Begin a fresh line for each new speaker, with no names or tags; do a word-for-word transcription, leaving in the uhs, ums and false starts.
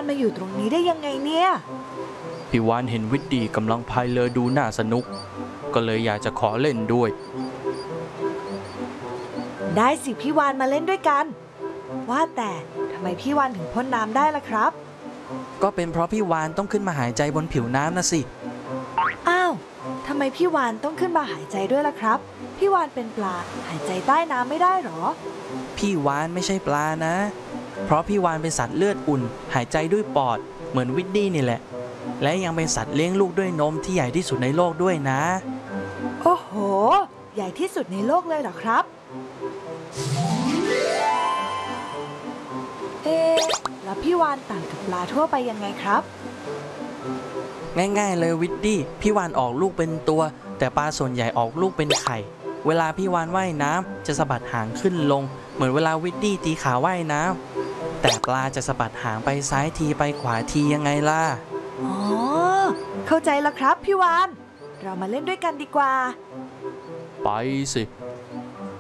านมาอยู่ตรงนี้ได้ยังไงเนี่ย
พี่วานเห็นวิดดี้กำลังพายเรือดูน่าสนุกก็เลยอยากจะขอเล่นด้วย
ได้สิพี่วานมาเล่นด้วยกันว่าแต่ทำไมพี่วานถึงพ่นน้ำได้ล่ะครับ
ก็เป็นเพราะพี่วานต้องขึ้นมาหายใจบนผิวน้ำนะสิ
อ้าวทำไมพี่วานต้องขึ้นมาหายใจด้วยล่ะครับพี่วานเป็นปลาหายใจใต้น้ำไม่ได้หรอ
พี่วานไม่ใช่ปลานะเพราะพี่วานเป็นสัตว์เลือดอุ่นหายใจด้วยปอดเหมือนวิดดี้นี่แหละและยังเป็นสัตว์เลี้ยงลูกด้วยนมที่ใหญ่ที่สุดในโลกด้วยนะ
โอ้โหใหญ่ที่สุดในโลกเลยเหรอครับเอ๊ะแล้วพี่วานต่างกับปลาทั่วไปยังไงครับ
ง่ายๆเลยวิดดี้พี่วานออกลูกเป็นตัวแต่ปลาส่วนใหญ่ออกลูกเป็นไข่เวลาพี่วานว่ายน้ำจะสะบัดหางขึ้นลงเหมือนเวลาวิดดี้ตีขาว่ายน้ำแต่ปลาจะสะบัดหางไปซ้ายทีไปขวาทียังไงล่ะ
อ๋อเข้าใจแล้วครับพี่วานเรามาเล่นด้วยกันดีกว่า
ไปสิ